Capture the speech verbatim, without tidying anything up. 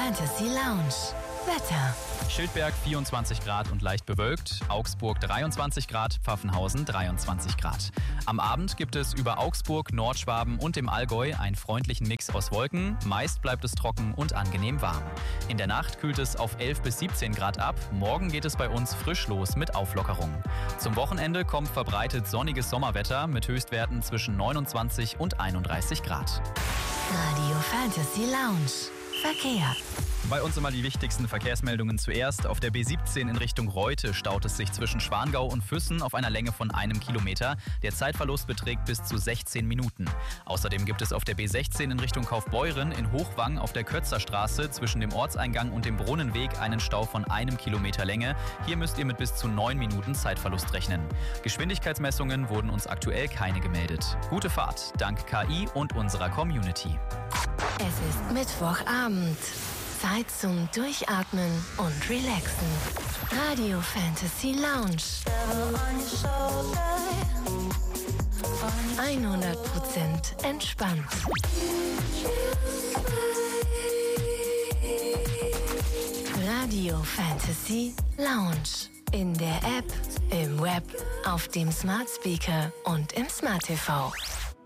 Fantasy Lounge. Wetter. Schildberg vierundzwanzig Grad und leicht bewölkt, Augsburg dreiundzwanzig Grad, Pfaffenhausen dreiundzwanzig Grad. Am Abend gibt es über Augsburg, Nordschwaben und dem Allgäu einen freundlichen Mix aus Wolken. Meist bleibt es trocken und angenehm warm. In der Nacht kühlt es auf elf bis siebzehn Grad ab. Morgen geht es bei uns frisch los mit Auflockerung. Zum Wochenende kommt verbreitet sonniges Sommerwetter mit Höchstwerten zwischen neunundzwanzig und einunddreißig Grad. Radio Fantasy Lounge. Verkehr. Bei uns immer die wichtigsten Verkehrsmeldungen zuerst. Auf der B siebzehn in Richtung Reute staut es sich zwischen Schwangau und Füssen auf einer Länge von einem Kilometer. Der Zeitverlust beträgt bis zu sechzehn Minuten. Außerdem gibt es auf der B sechzehn in Richtung Kaufbeuren in Hochwang auf der Kötzerstraße zwischen dem Ortseingang und dem Brunnenweg einen Stau von einem Kilometer Länge. Hier müsst ihr mit bis zu neun Minuten Zeitverlust rechnen. Geschwindigkeitsmessungen wurden uns aktuell keine gemeldet. Gute Fahrt, dank K I und unserer Community. Es ist Mittwochabend. Zeit zum Durchatmen und Relaxen. Radio Fantasy Lounge. hundert Prozent entspannt. Radio Fantasy Lounge. In der App, im Web, auf dem Smart Speaker und im Smart T V.